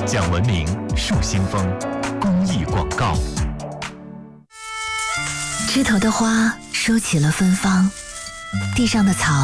讲文明树新风公益广告。 枝头的花收起了芬芳，地上的草